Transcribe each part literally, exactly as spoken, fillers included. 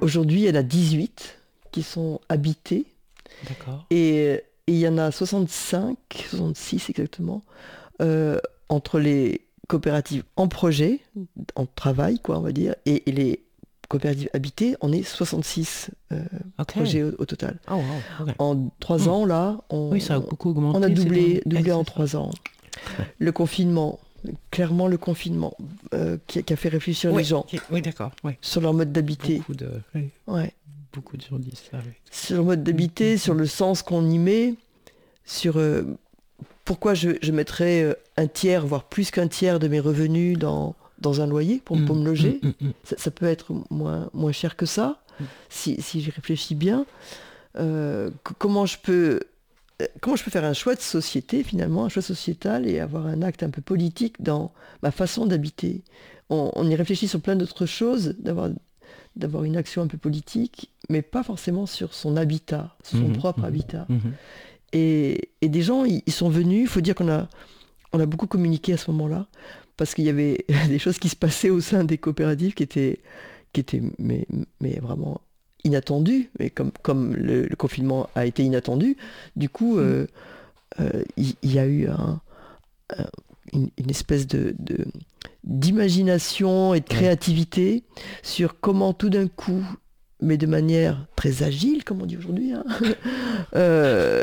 aujourd'hui, il y en a dix-huit qui sont habitées. D'accord. Et il y en a soixante-cinq, soixante-six exactement, euh, entre les coopératives en projet, en travail, quoi, on va dire, et, et les coopératives habitées, on est soixante-six euh, Ok. projets au, au total. Oh, wow. Ok. En trois Hmm. ans, là, on, Oui, ça a beaucoup augmenté. on a ces doublé, derniers- doublé Ouais, en c'est trois ça. ans. Le confinement, clairement le confinement, euh, qui, a, qui a fait réfléchir Oui, les gens ok. Oui, d'accord. Ouais. sur leur mode d'habiter. Beaucoup de, oui, Ouais. beaucoup de gens disent ça. Oui. Sur le mode d'habiter, sur le sens qu'on y met, sur euh, pourquoi je, je mettrais euh, un tiers, voire plus qu'un tiers de mes revenus dans, dans un loyer pour, Mm, pour me loger. mm, mm, mm. Ça, ça peut être moins, moins cher que ça, Mm. si, si j'y réfléchis bien. Euh, c- comment je peux... euh, Comment je peux faire un choix de société, finalement, un choix sociétal, et avoir un acte un peu politique dans ma façon d'habiter. On, on y réfléchit sur plein d'autres choses, d'avoir, d'avoir une action un peu politique, mais pas forcément sur son habitat, sur son Mhm, propre mhm, habitat. mhm. Et, et des gens, ils, ils sont venus, il faut dire qu'on a, on a beaucoup communiqué à ce moment-là, parce qu'il y avait des choses qui se passaient au sein des coopératives qui étaient, qui étaient mais, mais vraiment inattendues, mais comme, comme le, le confinement a été inattendu, du coup, euh, euh, il, il y a eu un, un- une, une espèce de, de- d'imagination et de créativité sur comment tout d'un coup, mais de manière très agile, comme on dit aujourd'hui, hein, euh,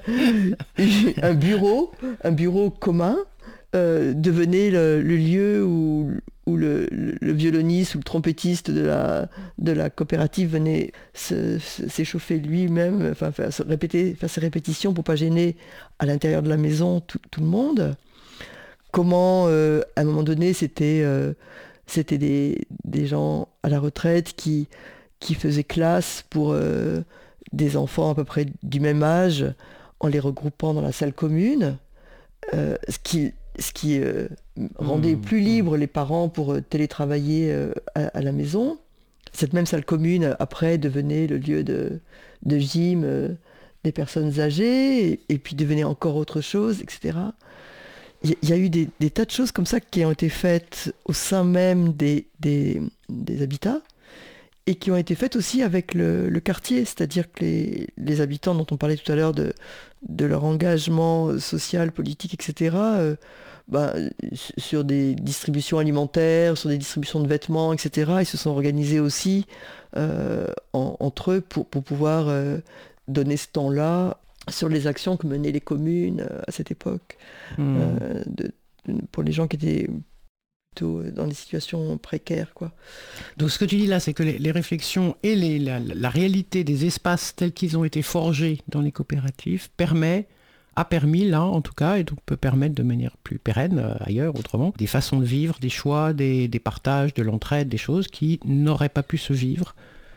un bureau, un bureau commun euh, devenait le, le lieu où, où le, le- le violoniste ou le trompettiste de la, de la coopérative venait se- se- s'échauffer lui-même, enfin faire, se répéter, faire ses répétitions pour pas gêner à l'intérieur de la maison tout, tout le monde. Comment, euh, à un moment donné, c'était euh, c'était des, des gens à la retraite qui, qui faisaient classe pour euh, des enfants à peu près du même âge, en les regroupant dans la salle commune, euh, ce qui, ce qui euh, rendait Mmh, plus mmh. libres les parents pour euh, télétravailler euh, à, à la maison. Cette même salle commune, après, devenait le lieu de, de gym euh, des personnes âgées, et, et puis devenait encore autre chose, et cetera. Il y, y a eu des, des tas de choses comme ça qui ont été faites au sein même des, des, des habitats, et qui ont été faites aussi avec le, le quartier, c'est-à-dire que les, les habitants dont on parlait tout à l'heure de, de leur engagement social, politique, et cetera, euh, ben, s- sur des distributions alimentaires, sur des distributions de vêtements, et cetera, ils se sont organisés aussi euh, en- entre eux pour, pour pouvoir euh, donner ce temps-là sur les actions que menaient les communes euh, à cette époque, Mmh. euh, de- de- pour les gens qui étaient plutôt dans des situations précaires, quoi. Donc ce que tu dis là, c'est que les, les réflexions et les, la, la réalité des espaces tels qu'ils ont été forgés dans les coopératives permet, a permis là en tout cas, et donc peut permettre de manière plus pérenne euh, ailleurs, autrement, des façons de vivre, des choix, des, des partages, de l'entraide, des choses qui n'auraient pas pu se vivre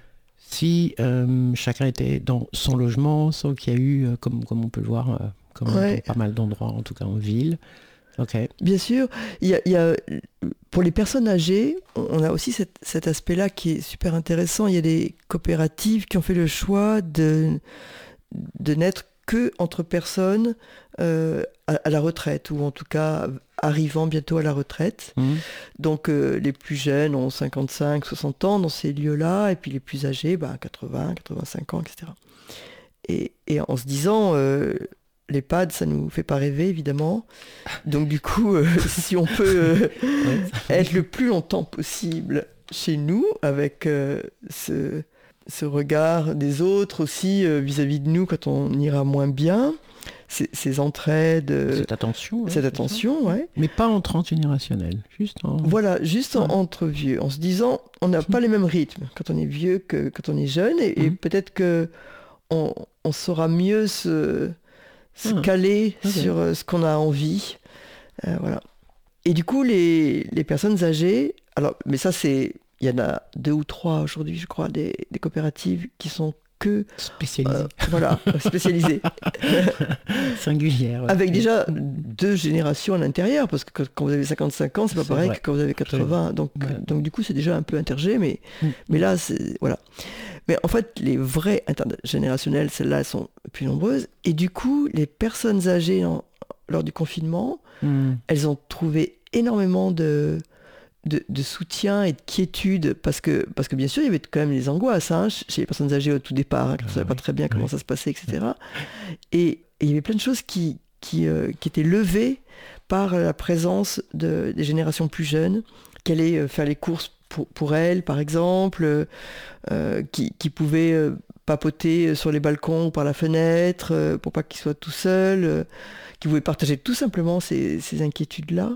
si euh, chacun était dans son logement, sans qu'il y a eu, euh, comme, comme on peut le voir, euh, comme Ouais. dans pas mal d'endroits, en tout cas en ville. Ok. Bien sûr, il y a, il y a- pour les personnes âgées, on a aussi cet, cet aspect-là qui est super intéressant. Il y a des coopératives qui ont fait le choix de, de n'être que entre personnes euh, à, à la retraite, ou en tout cas arrivant bientôt à la retraite. Mmh. Donc euh, les plus jeunes ont cinquante-cinq, soixante ans dans ces lieux-là, et puis les plus âgés, bah, quatre-vingts, quatre-vingt-cinq ans, et cetera. Et, et en se disant, euh, l'EHPAD, ça nous fait pas rêver, évidemment. Donc du coup, euh, si on peut euh, Ouais. être le plus longtemps possible chez nous, avec euh, ce, ce regard des autres aussi euh, vis-à-vis de nous quand on ira moins bien, ces, ces entraides, euh, Cette attention. ouais, cette c'est attention, ça. ouais. Mais pas en transgénérationnel, juste en... Voilà, juste en- Ouais. entre vieux, en se disant, on n'a pas les mêmes rythmes quand on est vieux que quand on est jeune, et, et Mhm. peut-être que on, on saura mieux se, se Ah, caler ok. sur euh, ce qu'on a envie. Euh, voilà. Et du coup, les, les personnes âgées, alors, mais ça c'est, il y en a deux ou trois aujourd'hui, je crois, des, des coopératives qui sont que, Spécialisé. euh, voilà, spécialisées. Singulière. ouais. Avec déjà deux générations à l'intérieur, parce que quand, quand vous avez cinquante-cinq ans, c'est pas C'est pareil vrai. que quand vous avez quatre-vingts. Donc, Ouais. donc du coup, c'est déjà un peu intergé, mais, Mm. mais là, c'est, voilà. Mais en fait, les vraies intergénérationnelles, celles-là, elles sont plus nombreuses. Et du coup, les personnes âgées en- lors du confinement, Mm. elles ont trouvé énormément de, de, de soutien et de quiétude, parce que, parce que bien sûr, il y avait quand même les angoisses hein, chez les personnes âgées au tout départ, hein, qui ne savaient pas très bien comment oui. ça se passait, et cetera. Et, et il y avait plein de choses qui, qui, euh, qui étaient levées par la présence de, des générations plus jeunes, qui allaient faire les courses pour, pour elles, par exemple, euh, qui, qui pouvaient euh, papoter sur les balcons ou par la fenêtre, euh, pour pas qu'ils soient tout seuls, euh, qui pouvaient partager tout simplement ces, ces inquiétudes-là.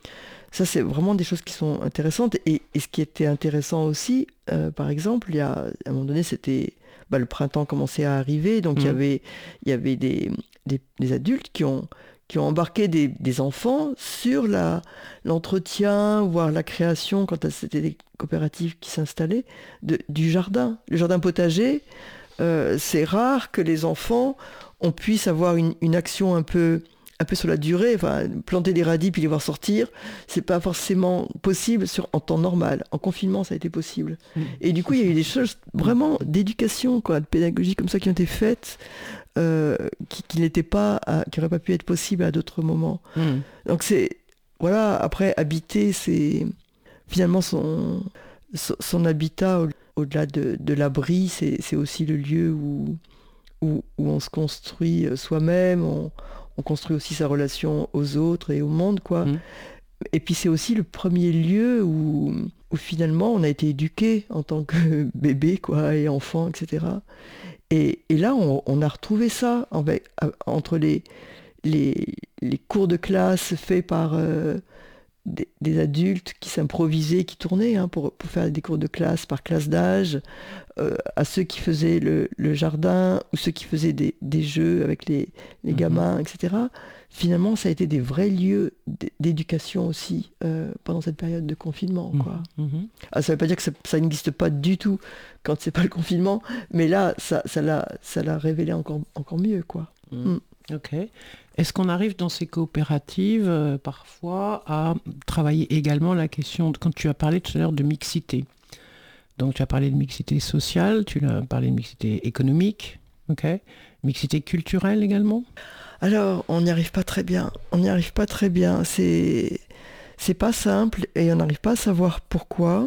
Ça, c'est vraiment des choses qui sont intéressantes. Et, et ce qui était intéressant aussi, euh, par exemple, il y a, à un moment donné, c'était... Bah, le printemps commençait à arriver, donc mmh. il y avait, il y avait des, des, des adultes qui ont, qui ont embarqué des, des enfants sur la, l'entretien, voire la création, quand c'était des coopératives qui s'installaient, de, du jardin. Le jardin potager, euh, c'est rare que les enfants, on puisse avoir une, une action un peu... un peu sur la durée, enfin, planter des radis puis les voir sortir, c'est pas forcément possible sur, en temps normal. En confinement, ça a été possible. Mmh. Et du coup, il y a eu des choses vraiment d'éducation, quoi, de pédagogie comme ça qui ont été faites, euh, qui, qui n'étaient pas, à, qui n'auraient pas pu être possibles à d'autres moments. Mmh. Donc c'est, voilà, après, habiter, c'est finalement son, son, son habitat, au, au-delà de, de l'abri, c'est, c'est aussi le lieu où, où, où on se construit soi-même, on, on construit aussi sa relation aux autres et au monde, quoi. Mmh. Et puis c'est aussi le premier lieu où, où finalement on a été éduqué en tant que bébé, quoi, et enfant, et cetera. Et, et là, on, on a retrouvé ça avec, entre les, les, les cours de classe faits par euh, des, des adultes qui s'improvisaient, qui tournaient hein, pour, pour faire des cours de classe par classe d'âge, euh, à ceux qui faisaient le, le jardin ou ceux qui faisaient des, des jeux avec les, les mmh. gamins, et cetera. Finalement, ça a été des vrais lieux d'éducation aussi euh, pendant cette période de confinement, quoi. Mmh. Alors, ça ne veut pas dire que ça, ça n'existe pas du tout quand c'est pas le confinement, mais là, ça, ça, l'a, ça l'a révélé encore, encore mieux, quoi. Mmh. Mmh. Ok. Est-ce qu'on arrive dans ces coopératives euh, parfois à travailler également la question, de, quand tu as parlé tout à l'heure de mixité, donc tu as parlé de mixité sociale, tu as parlé de mixité économique, ok, mixité culturelle également? Alors, on n'y arrive pas très bien. On n'y arrive pas très bien. C'est, c'est pas simple et on n'arrive pas à savoir pourquoi.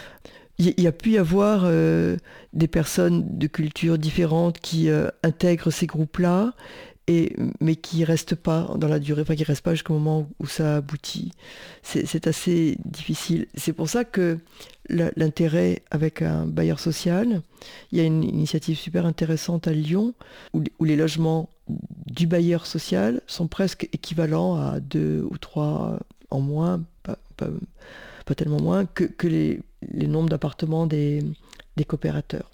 Il y, y a pu y avoir euh, des personnes de cultures différentes qui euh, intègrent ces groupes-là, et, mais qui ne restent pas dans la durée, enfin qui ne restent pas jusqu'au moment où, où ça aboutit. C'est, c'est assez difficile. C'est pour ça que la, l'intérêt avec un bailleur social, il y a une initiative super intéressante à Lyon, où, où les logements du bailleur social sont presque équivalents à deux ou trois en moins, pas, pas, pas tellement moins, que, que les, les nombres d'appartements des, des coopérateurs.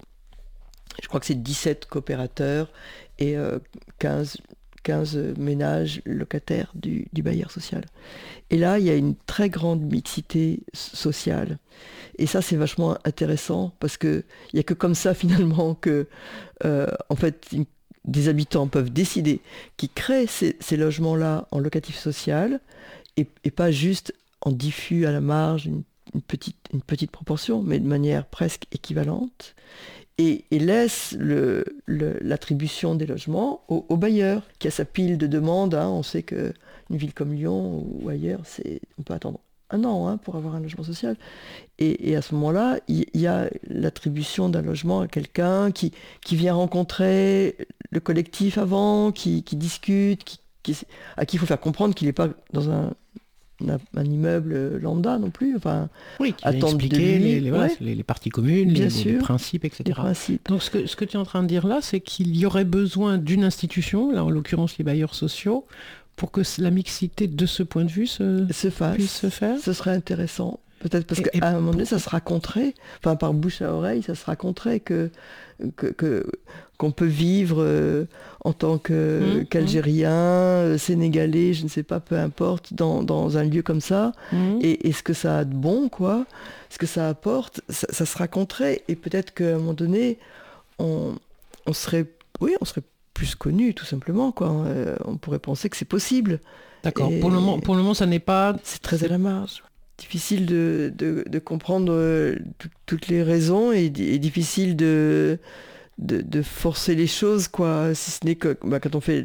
Je crois que c'est dix-sept coopérateurs et euh, quinze, quinze ménages locataires du, du bailleur social. Et là, il y a une très grande mixité sociale. Et ça, c'est vachement intéressant parce qu'il n'y a que comme ça, finalement, que, euh, en fait, une, des habitants peuvent décider qu'ils créent ces, ces logements-là en locatif social et, et pas juste en diffus à la marge, une, une, petite, une petite proportion, mais de manière presque équivalente. Et, et laisse le, le, l'attribution des logements au, au bailleur, qui a sa pile de demandes. Hein. On sait qu'une ville comme Lyon ou ailleurs, c'est, on peut attendre un an hein, pour avoir un logement social. Et, et à ce moment-là, il y, y a l'attribution d'un logement à quelqu'un qui, qui vient rencontrer le collectif avant, qui, qui discute, qui, qui, à qui il faut faire comprendre qu'il n'est pas dans un... Un, un immeuble lambda non plus, enfin, oui, qui attendre expliquer les, les, voilà, ouais. les, les parties communes, les, sûr, les principes, et cetera. Les principes. Donc ce que, ce que tu es en train de dire là, c'est qu'il y aurait besoin d'une institution, là en l'occurrence les bailleurs sociaux, pour que la mixité de ce point de vue se, se fasse, puisse se faire. Ce serait intéressant. Peut-être parce et, qu'à et un moment donné, ça se raconterait, enfin par bouche à oreille, ça se raconterait que, que, que, qu'on peut vivre euh, en tant que, mmh, qu'Algérien, euh, Sénégalais, je ne sais pas, peu importe, dans, dans un lieu comme ça, mmh. et, et ce que ça a de bon, quoi, ce que ça apporte, ça, ça se raconterait, et peut-être qu'à un moment donné, on, on serait, oui, on serait plus connu, tout simplement, quoi. Euh, on pourrait penser que c'est possible. D'accord. Et pour le moment, pour le moment, ça n'est pas. C'est très à la marge. Difficile de, de, de comprendre euh, t- toutes les raisons et, et difficile de, de, de forcer les choses, quoi, si ce n'est que bah, quand on fait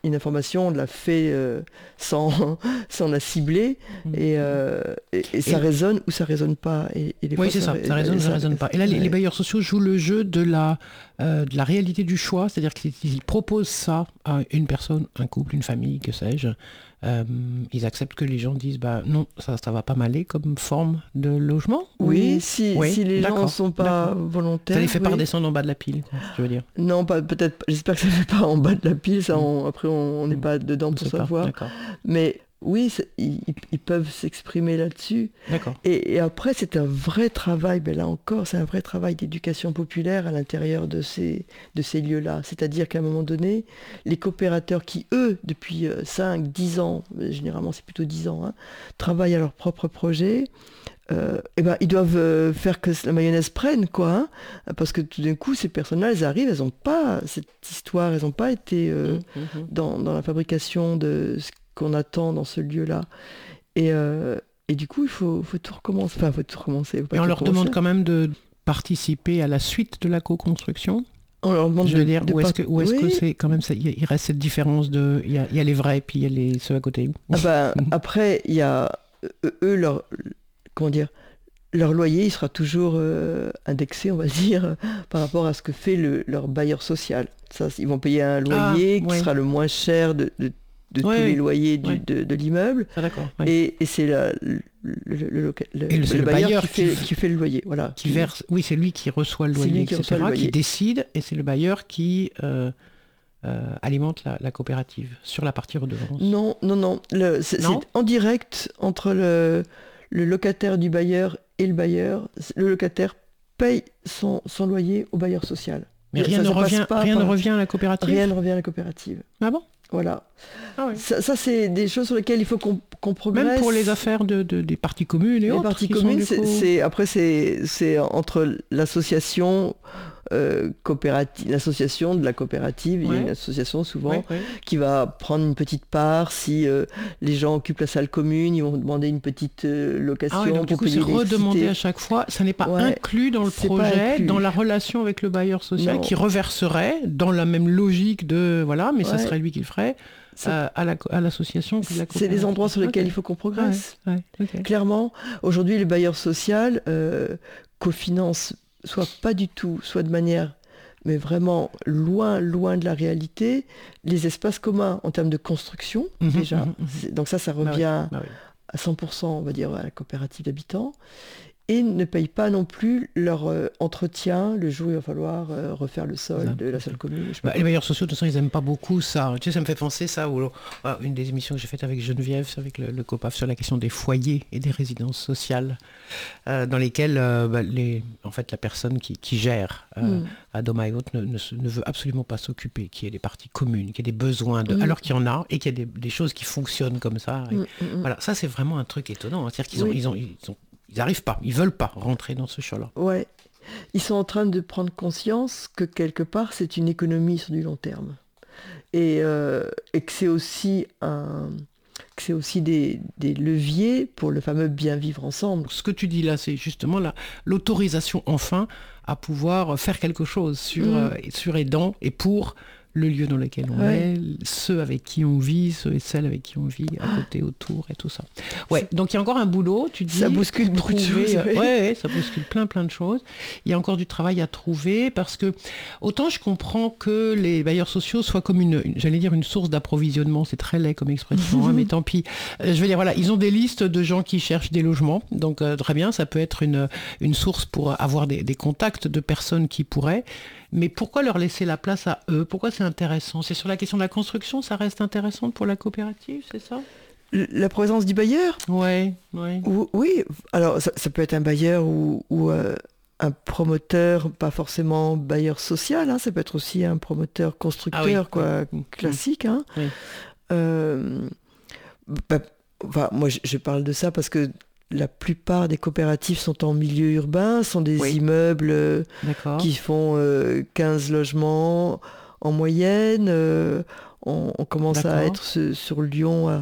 une information, on l'a fait euh, sans, sans la cibler, mmh. et, euh, et, et ça et... résonne ou ça résonne pas. Et, et oui, fois, c'est ça, ça, ça résonne ou ça, ça résonne pas. Et là, ouais. les, les bailleurs sociaux jouent le jeu de la, euh, de la réalité du choix, c'est-à-dire qu'ils proposent ça à une personne, un couple, une famille, que sais-je. Euh, ils acceptent que les gens disent bah non, ça ça va pas m'aller comme forme de logement. Oui, ou... si, oui si les gens ne sont pas d'accord. volontaires. Ça les fait oui. pas redescendre en bas de la pile, quoi, je veux dire. Non, pas peut-être. J'espère que ça ne fait pas en bas de la pile. Ça, on, après, on n'est pas dedans pour savoir. Mais oui, ils, ils peuvent s'exprimer là-dessus. D'accord. Et, et après, c'est un vrai travail. Ben là encore, c'est un vrai travail d'éducation populaire à l'intérieur de ces de ces lieux-là. C'est-à-dire qu'à un moment donné, les coopérateurs qui, eux, depuis cinq, dix ans, généralement c'est plutôt dix ans, hein, travaillent à leur propre projet. Euh, et ben, ils doivent euh, faire que la mayonnaise prenne, quoi, hein, parce que tout d'un coup, ces personnes-là, elles arrivent, elles n'ont pas cette histoire, elles n'ont pas été euh, mmh, mmh. Dans, dans la fabrication de ce qu'on attend dans ce lieu-là. Et, euh, et du coup, il faut, faut tout recommencer. Enfin, il faut tout recommencer. Faut pas et on leur recommencer. Demande quand même de participer à la suite de la co-construction. On leur demande Je veux de, dire, de où est-ce que, où est-ce oui. que c'est quand même ça, il reste cette différence de, il y a, il y a les vrais et puis il y a les ceux à côté. Ah ben, après, il y a eux leur comment dire, leur loyer, il sera toujours euh, indexé, on va dire, par rapport à ce que fait le, leur bailleur social. Ça, ils vont payer un loyer ah, qui ouais. sera le moins cher de, de, de ouais, tous les loyers du, ouais. de, de l'immeuble. Ah, d'accord, ouais. Et, et c'est la, le, le, le, le, et le, le, le bailleur, bailleur qui, qui, fait, qui fait le loyer. Voilà. Qui verse, oui, c'est lui qui reçoit le loyer, qui, et cetera, le loyer. Qui décide, et c'est le bailleur qui... Euh, Euh, alimente la, la coopérative sur la partie redevance. Non, non, non. Le, c'est, non c'est en direct entre le, le locataire du bailleur et le bailleur. Le locataire paye son, son loyer au bailleur social. Mais rien, ne revient, rien par... ne revient à la coopérative. Rien ne revient à la coopérative. Ah bon ? Voilà. Ah oui. ça, ça, c'est des choses sur lesquelles il faut qu'on, qu'on progresse. Même pour les affaires de, de, des parties communes et les autres. Les parties communes, c'est, c'est, après, c'est, c'est entre l'association... Euh, coopérative, l'association de la coopérative, ouais. Il y a une association souvent ouais, ouais. qui va prendre une petite part. Si euh, les gens occupent la salle commune, ils vont demander une petite euh, location. Ah ouais, donc, pour du coup, c'est redemandé à chaque fois. Ça n'est pas ouais. inclus dans le c'est projet, dans la relation avec le bailleur social, non. qui reverserait dans la même logique de voilà, mais ouais. ça serait lui qui le ferait. Euh, à, la, à l'association. C'est, c'est les endroits sur lesquels okay. il faut qu'on progresse. Ouais, ouais, okay. Clairement, aujourd'hui, le bailleur social euh, cofinance soit pas du tout, soit de manière, mais vraiment loin, loin de la réalité, les espaces communs en termes de construction, mmh, déjà. Mmh, mmh. Donc ça, ça revient bah oui, bah oui. à cent pour cent, on va dire, à la coopérative d'habitants. Et ne payent pas non plus leur euh, entretien le jour où il va falloir euh, refaire le sol ça, de la salle commune. Je sais bah, les bailleurs sociaux, de toute façon, ils n'aiment pas beaucoup ça. Tu sais, ça me fait penser ça, où, euh, une des émissions que j'ai faites avec Geneviève, avec le, le COPAF, sur la question des foyers et des résidences sociales, euh, dans lesquelles euh, bah, les, en fait, la personne qui, qui gère euh, mm. à Domaïot ne, ne, ne veut absolument pas s'occuper, qu'il y ait des parties communes, qu'il y ait des besoins, de, mm. alors qu'il y en a, et qu'il y a des, des choses qui fonctionnent comme ça. Et, mm, mm. Voilà, ça, c'est vraiment un truc étonnant. C'est-à-dire qu'ils oui. ont, ils ont, ils ont Ils n'arrivent pas, ils ne veulent pas rentrer dans ce champ-là. Ouais, ils sont en train de prendre conscience que quelque part, c'est une économie sur du long terme. Et, euh, et que c'est aussi, un, que c'est aussi des, des leviers pour le fameux bien vivre ensemble. Ce que tu dis là, c'est justement la, l'autorisation enfin à pouvoir faire quelque chose sur, mmh. euh, sur aidant et pour... le lieu dans lequel on ouais. est, ceux avec qui on vit, ceux et celles avec qui on vit, à côté, autour, et tout ça. Ouais, donc il y a encore un boulot, tu dis... Ça bouscule beaucoup de choses. Euh, ouais, ouais, ça bouscule plein, plein de choses. Il y a encore du travail à trouver, parce que autant je comprends que les bailleurs sociaux soient comme une, une j'allais dire, une source d'approvisionnement, c'est très laid comme expression, hein, mais tant pis. Euh, je veux dire, voilà, ils ont des listes de gens qui cherchent des logements, donc euh, très bien, ça peut être une, une source pour avoir des, des contacts de personnes qui pourraient. Mais pourquoi leur laisser la place à eux ? Pourquoi c'est intéressant ? C'est sur la question de la construction, ça reste intéressant pour la coopérative, c'est ça ? La présence du bailleur ? Ouais, ouais. Ou, oui, alors ça, ça peut être un bailleur ou, ou euh, un promoteur, pas forcément bailleur social, hein, ça peut être aussi un promoteur constructeur, ah oui. quoi, mmh. classique. Hein. Oui. Euh, bah, bah, moi, je, je parle de ça parce que la plupart des coopératives sont en milieu urbain, sont des oui. immeubles D'accord. qui font euh, quinze logements en moyenne. Euh, on, on commence D'accord. à être ce, sur Lyon à,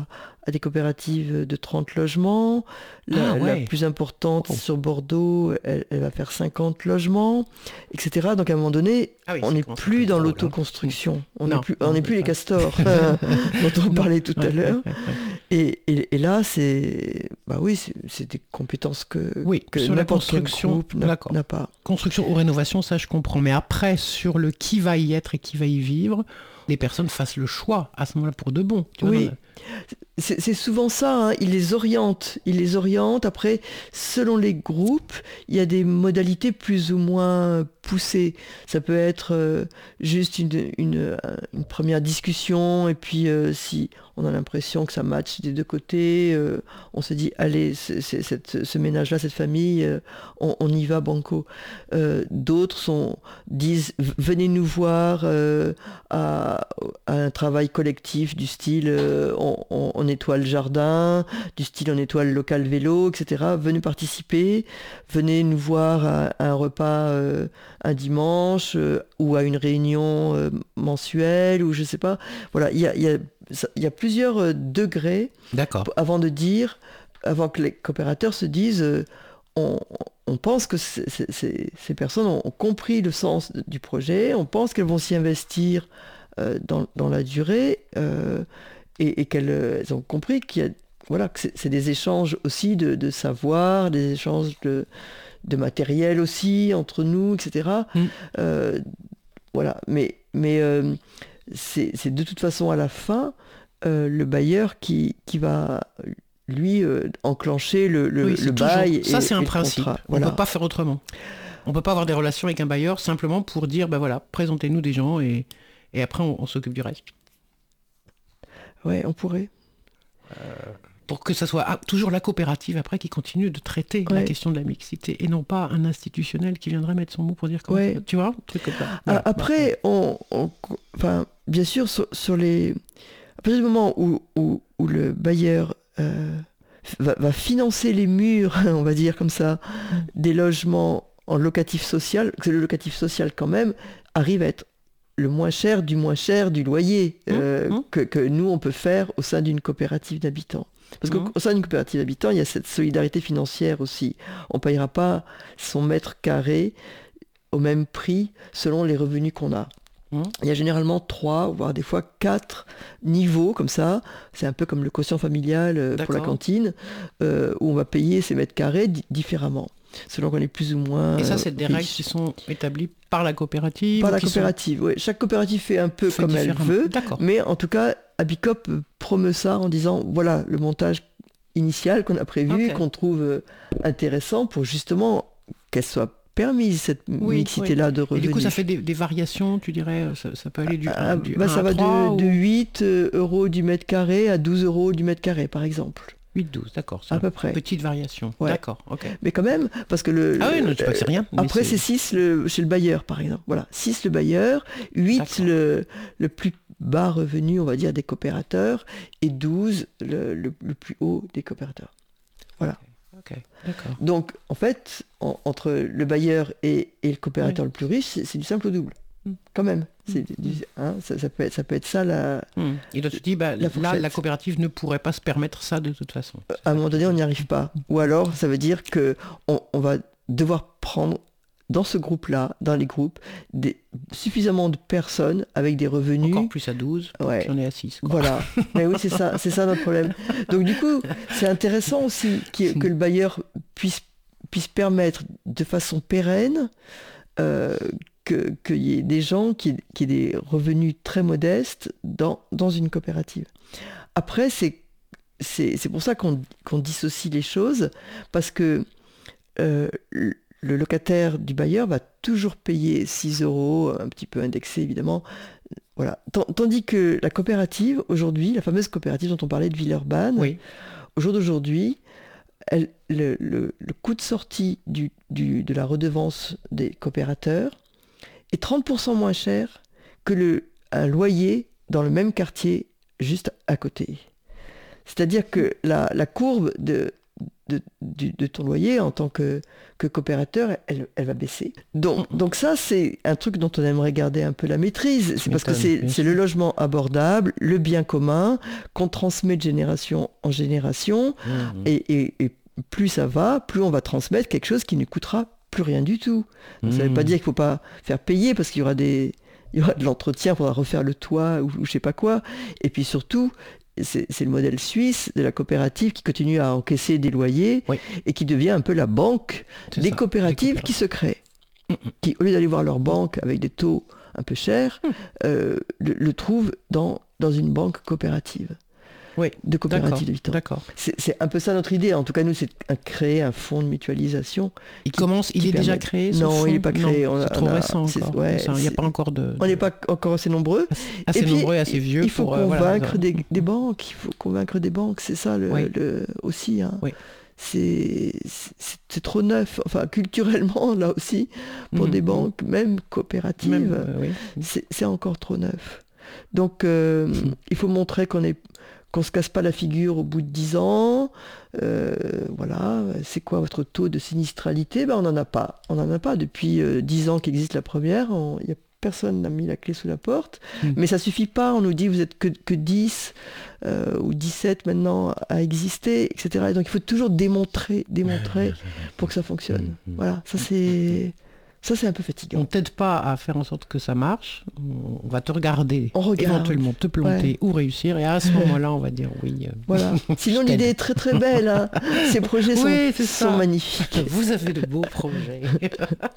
à des coopératives de trente logements. La, Ah, ouais. la plus importante Oh. sur Bordeaux, elle, elle va faire cinquante logements, et cetera. Donc à un moment donné, Ah oui, on ça n'est commence à plus être dans drôle, hein. l'autoconstruction. On Non, n'est plus, non, on n'est c'est plus les ça. castors euh, dont on Non. parlait tout à Ouais, l'heure. ouais, ouais, ouais. Et, et- et là, c'est, bah oui, c'est, c'est des compétences que, Oui, que sur la n'importe quel construction, groupe n'a, d'accord. n'a pas. Construction ou rénovation, ça je comprends. Mais après, sur le qui va y être et qui va y vivre, les personnes fassent le choix à ce moment-là pour de bon. Tu vois, Oui, dans la- c'est, c'est souvent ça, hein. Ils les orientent. Ils les orientent. Après, selon les groupes, il y a des modalités plus ou moins poussées. Ça peut être euh, juste une, une, euh, une première discussion, et puis euh, si on a l'impression que ça match des deux côtés, euh, on se dit, allez, c'est, c'est, cette- ce ménage-là, cette famille, euh, on, on y va banco. Euh, d'autres sont, disent, venez nous voir euh, à, à un travail collectif du style, euh, on, on, on nettoie le jardin, du style on nettoie le local vélo, et cetera. Venez participer, venez nous voir à, à un repas euh, un dimanche euh, ou à une réunion euh, mensuelle, ou je sais pas. Voilà, il y a, il y a, ça- il y a plusieurs euh, degrés D'accord. p- avant de dire, avant que les coopérateurs se disent, euh, on, on pense que c'est- c'est- c'est- ces personnes ont, ont compris le sens de- du projet, on pense qu'elles vont s'y investir euh, dans, dans la durée, euh, et, et qu'elles euh, elles ont compris qu'il y a, voilà, que c'est, c'est des échanges aussi de, de savoir, des échanges de, de matériel aussi entre nous, et cetera. Mm. Euh, voilà, mais, mais euh, c'est, c'est de toute façon à la fin euh, le bailleur qui, qui va lui euh, enclencher le, le, Oui, c'est le toujours. bail Ça, et, c'est et un le principe. contrat. On ne Voilà. peut pas faire autrement. On ne peut pas avoir des relations avec un bailleur simplement pour dire, ben voilà, présentez-nous des gens et, et après on, on s'occupe du reste. Ouais, on pourrait. Pour que ça soit ah, toujours la coopérative après qui continue de traiter la Ouais. question de la mixité et non pas un institutionnel qui viendrait mettre son mot pour dire comment Ouais. ça- tu vois, un truc comme ça. Ah, Voilà. après, on, on- enfin, bien sûr, sur, sur les, à partir du moment où, où, où le bailleur euh, va, va financer les murs, on va dire comme ça, Mm. des logements en locatif social, que le locatif social quand même arrive à être le moins cher du moins cher du loyer euh, Mmh. que, que nous, on peut faire au sein d'une coopérative d'habitants. Parce Mmh. qu'au sein d'une coopérative d'habitants, il y a cette solidarité financière aussi. On ne payera pas son mètre carré au même prix selon les revenus qu'on a. Mmh. Il y a généralement trois, voire des fois quatre niveaux comme ça. C'est un peu comme le quotient familial euh, pour la D'accord. cantine, euh, où on va payer ses mètres carrés di- différemment, selon qu'on est plus ou moins Et ça, euh, c'est des riche. règles qui sont établies par la coopérative Par ou la qui sont- coopérative, oui. Chaque coopérative fait un peu fait comme elle différemment. veut, D'accord. mais en tout cas, Abicop promeut ça en disant, voilà le montage initial qu'on a prévu, Ok. qu'on trouve euh, intéressant pour justement qu'elle soit permise, cette Oui, mixité-là de Et revenus. du coup, ça fait des, des variations, tu dirais, euh, ça, ça peut aller du, Ah, un, du bah, un ça à va trois de, de ou huit euh, euros du mètre carré à douze euros du mètre carré, par exemple. huit douze, d'accord. c'est À une peu près. Petite variation. Ouais. D'accord, ok. Mais quand même, parce que le... Ah oui, le- non, je dis pas que c'est rien. mais Après, c'est six le, chez le bailleur, par exemple. Voilà, six le bailleur, huit D'accord. le, le plus bas revenu, on va dire, des coopérateurs, et douze le, le- le plus haut des coopérateurs. Ok, d'accord. Donc, en fait, en- entre le bailleur et, et le coopérateur le plus riche, c'est c'est du simple au double. Mm. Quand même. C'est Mm. du- hein, ça, ça peut être, ça peut être ça, la... Hmm. Et là, tu te dis, bah, La là, fourchette. la coopérative ne pourrait pas se permettre ça de toute façon. C'est à ça un moment qui- donné, on n'y arrive pas. Ou alors, ça veut dire que on, on va devoir prendre dans ce groupe-là, dans les groupes, des, suffisamment de personnes avec des revenus. Encore plus à douze, Ouais. puis on est à six. quoi. Voilà. Mais oui, c'est ça, c'est ça notre problème. Donc du coup, c'est intéressant aussi qu'il- que le bailleur puisse, puisse permettre de façon pérenne euh, que- qu'il y ait des gens qui, qui aient des revenus très modestes dans, dans une coopérative. Après, c'est c'est c'est pour ça qu'on qu'on dissocie les choses, parce que euh, le le locataire du bailleur va toujours payer six euros, un petit peu indexé évidemment. Voilà. Tant- Tandis que la coopérative, aujourd'hui, la fameuse coopérative dont on parlait de Villeurbanne, Oui. au jour d'aujourd'hui, elle- le, le- le coût de sortie du, du- de la redevance des coopérateurs est trente pour cent moins cher que le, un loyer dans le même quartier juste à côté. C'est-à-dire que la, la courbe de, de, de, de ton loyer en tant que, que coopérateur, elle, elle va baisser. Donc, donc ça, c'est un truc dont on aimerait garder un peu la maîtrise. C'est parce que c'est, c'est le logement abordable, le bien commun, qu'on transmet de génération en génération. Mmh. Et, et, et plus ça va, plus on va transmettre quelque chose qui ne coûtera plus rien du tout. Donc, mmh. Ça ne veut pas dire qu'il ne faut pas faire payer parce qu'il y aura des... Il y aura de l'entretien, il faudra refaire le toit ou, ou je sais pas quoi. Et puis surtout, c'est, c'est le modèle suisse de la coopérative qui continue à encaisser des loyers oui. et qui devient un peu la banque des coopératives, des coopératives qui se créent. Mmh. Qui, au lieu d'aller voir leur banque avec des taux un peu chers, mmh. euh, le, le trouvent dans, dans une banque coopérative. Oui, de coopérative d'habitants. D'accord. C'est, c'est un peu ça notre idée. En tout cas, nous, c'est de créer un fonds de mutualisation. Il qui, commence, il est permet... déjà créé ce Non, fonds il n'est pas créé. Non, on a, c'est trop on a, récent c'est, encore. Ouais, il n'y a pas encore de, de... On n'est pas encore assez nombreux. Assez et puis, nombreux et assez vieux. Il faut pour, convaincre euh, voilà, des, des banques. Il faut convaincre des banques. C'est ça le, oui. le, aussi. Hein. Oui. C'est, c'est, c'est trop neuf. Enfin, culturellement, là aussi, pour mmh, des banques, même coopératives, même, euh, oui. c'est, c'est encore trop neuf. Donc, euh, mmh. il faut montrer qu'on est... qu'on ne se casse pas la figure au bout de dix ans. Euh, voilà, c'est quoi votre taux de sinistralité ? Ben, on n'en a pas. On n'en a pas. Depuis euh, dix ans qu'existe la première, on, y a, personne n'a mis la clé sous la porte. Mmh. Mais ça ne suffit pas. On nous dit vous n'êtes que, que dix euh, ou dix-sept maintenant à exister, et cetera. Et donc il faut toujours démontrer, démontrer pour que ça fonctionne. Mmh. Voilà, ça c'est... Ça, c'est un peu fatigant. On t'aide pas à faire en sorte que ça marche. On va te regarder, on regarde. Éventuellement te planter ouais. ou réussir. Et à ce moment-là, on va dire oui. Euh, voilà. Sinon, l'idée est très très belle. Hein. Ces projets sont, oui, sont magnifiques. Vous avez de beaux projets.